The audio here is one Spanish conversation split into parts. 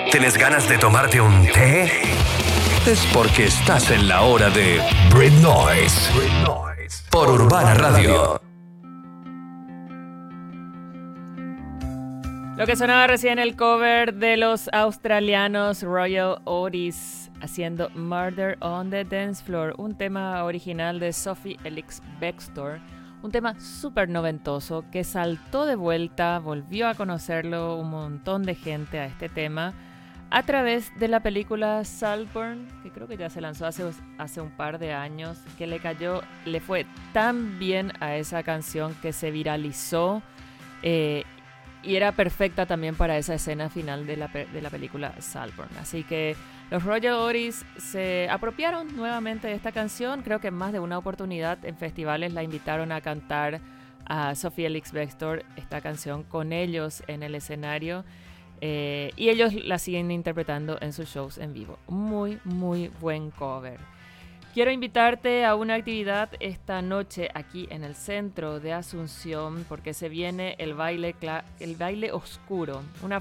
¿Tienes ganas de tomarte un té? Es porque estás en la hora de Brit Noise por Urbana Radio. Lo que sonaba recién, el cover de los australianos Royal Otis haciendo Murder on the Dance Floor, un tema original de Sophie Ellis-Bextor, un tema súper noventoso que saltó de vuelta, volvió a conocerlo un montón de gente a este tema a través de la película Saltburn, que creo que ya se lanzó hace un par de años, que le fue tan bien a esa canción que se viralizó y era perfecta también para esa escena final de la película Saltburn. Así que los Royal Otis se apropiaron nuevamente de esta canción. Creo que en más de una oportunidad en festivales la invitaron a cantar a Sophie Ellis-Bextor esta canción con ellos en el escenario. Y ellos la siguen interpretando en sus shows en vivo. Muy, muy buen cover. Quiero invitarte a una actividad esta noche aquí en el centro de Asunción porque se viene el baile oscuro.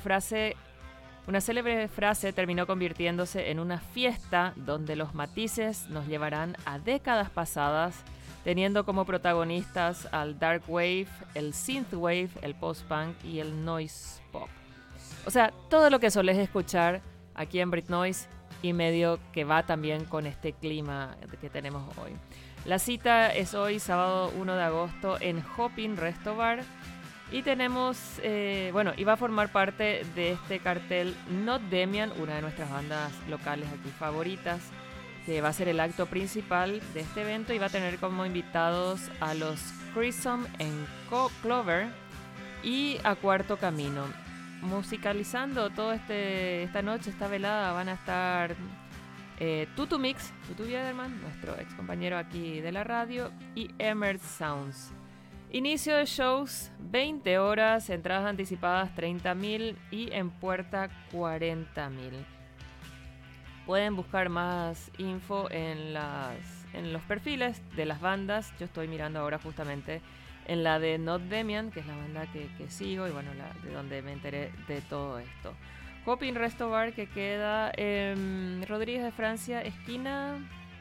Una célebre frase terminó convirtiéndose en una fiesta donde los matices nos llevarán a décadas pasadas, teniendo como protagonistas al dark wave, el synthwave, el post-punk y el noise pop. O sea, todo lo que solés escuchar aquí en Brit Noise y medio que va también con este clima que tenemos hoy. La cita es hoy, sábado 1 de agosto, en Hopping Resto Bar. Y tenemos, y va a formar parte de este cartel Not Demian, una de nuestras bandas locales aquí favoritas, que va a ser el acto principal de este evento y va a tener como invitados a los Crimson en Clover y a Cuarto Camino. Musicalizando toda esta noche, esta velada, van a estar Tutu Mix, Tutu Biederman, nuestro ex compañero aquí de la radio, y Emerald Sounds. Inicio de shows, 20 horas, entradas anticipadas 30.000 y en puerta 40.000. Pueden buscar más info en los perfiles de las bandas. Yo estoy mirando ahora justamente en la de Not Demian, que es la banda que sigo y bueno, de donde me enteré de todo esto. Hopping Resto Bar, que queda en Rodríguez de Francia, esquina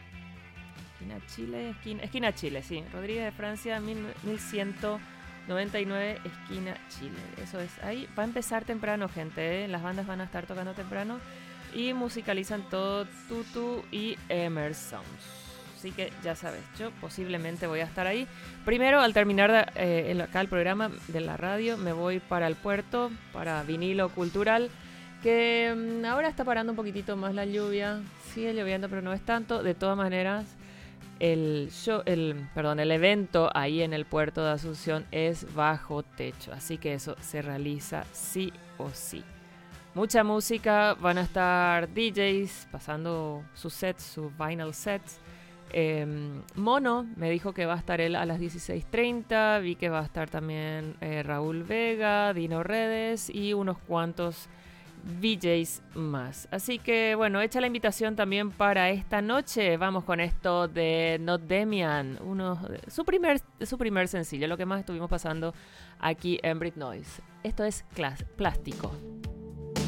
Chile, sí. Rodríguez de Francia, 1199, esquina Chile. Eso es, ahí va a empezar temprano, gente, ¿eh? Las bandas van a estar tocando temprano y musicalizan todo Tutu y Emerson. Así que ya sabes, yo posiblemente voy a estar ahí. Primero, al terminar acá el programa de la radio, me voy para el puerto, para Vinilo Cultural, que ahora está parando un poquitito más la lluvia. Sigue lloviendo, pero no es tanto. De todas maneras, el evento ahí en el puerto de Asunción es bajo techo. Así que eso se realiza sí o sí. Mucha música, van a estar DJs pasando sus sets, sus vinyl sets. Mono me dijo que va a estar él a las 16:30. Vi que va a estar también Raúl Vega, Dino Redes y unos cuantos VJs más. Así que bueno, hecha la invitación también para esta noche. Vamos con esto de Not Demian, su primer sencillo, lo que más estuvimos pasando aquí en Brit Noise. Esto es Plástico.